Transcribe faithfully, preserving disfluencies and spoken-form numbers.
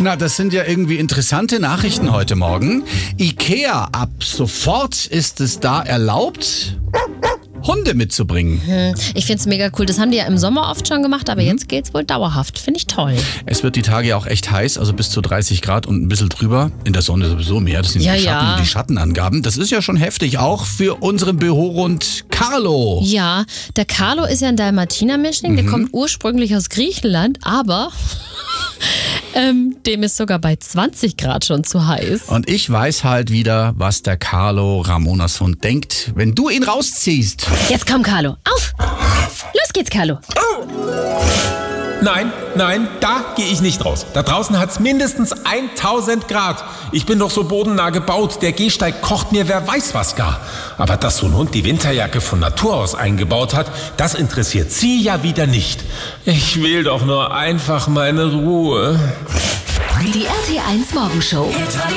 Na, das sind ja irgendwie interessante Nachrichten heute Morgen. IKEA, ab sofort ist es da erlaubt, Hunde mitzubringen. Hm, ich find's mega cool. Das haben die ja im Sommer oft schon gemacht, aber mhm. jetzt geht's wohl dauerhaft. Finde ich toll. Es wird die Tage ja auch echt heiß, also bis zu dreißig Grad und ein bisschen drüber. In der Sonne sowieso mehr. Das sind ja, die, Schatten, ja. die Schattenangaben. Das ist ja schon heftig, auch für unseren Bürohund Carlo. Ja, der Carlo ist ja ein Dalmatiner-Mischling. Mhm. Der kommt ursprünglich aus Griechenland, aber... Ähm, dem ist sogar bei zwanzig Grad schon zu heiß. Und ich weiß halt wieder, was der Carlo, Ramonas Hund, denkt, wenn du ihn rausziehst. Jetzt komm, Carlo, auf! Los geht's, Carlo. Nein, nein, da gehe ich nicht raus. Da draußen hat's mindestens tausend Grad. Ich bin doch so bodennah gebaut. Der Gehsteig kocht mir wer weiß was gar. Aber dass so ein Hund die Winterjacke von Natur aus eingebaut hat, das interessiert sie ja wieder nicht. Ich will doch nur einfach meine Ruhe. Die R T eins Morgenshow.